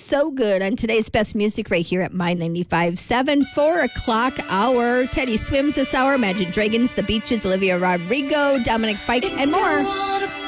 so good on today's best music right here at My 95.7, 4 o'clock hour. Teddy Swims this hour, Imagine Dragons, The Beaches, Olivia Rodrigo, Dominic Fike, and more.